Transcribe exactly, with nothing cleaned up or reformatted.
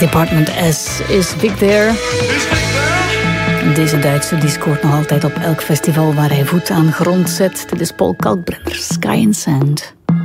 Department S. Is Vic there? Deze Duitse die scoort nog altijd op elk festival waar hij voet aan grond zet. Dit is Paul Kalkbrenner, Sky and Sand.